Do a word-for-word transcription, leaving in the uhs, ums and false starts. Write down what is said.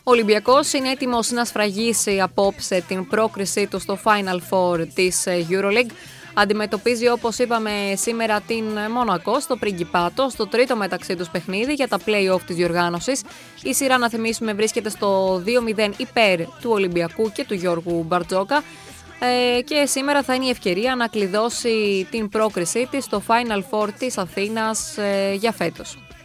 Ο Ολυμπιακός είναι έτοιμος να σφραγίσει απόψε την πρόκρισή του στο Final Four της EuroLeague. Αντιμετωπίζει, όπως είπαμε, σήμερα την Μονακό στο Πριγκιπάτο, στο τρίτο μεταξύ τους παιχνίδι για τα play-off της διοργάνωσης. Η σειρά, να θυμίσουμε, βρίσκεται στο δύο μηδέν υπέρ του Ολυμπιακού και του Γιώργου Μπαρτζόκα. Ε, και σήμερα θα είναι η ευκαιρία να κλειδώσει την πρόκρισή της στο Final Four της Αθήνας ε, για φέτος.